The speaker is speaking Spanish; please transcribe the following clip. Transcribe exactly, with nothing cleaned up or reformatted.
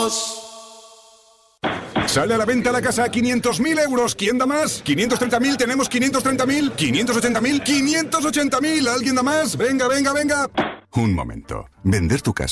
Seguros. Sale a la venta la casa a quinientos mil euros. ¿Quién da más? ¿quinientos treinta mil? ¿Tenemos quinientos treinta mil? ¿quinientos ochenta mil? ¿quinientos ochenta mil? ¿Alguien da más? Venga, venga, venga. Un momento. Vender tu casa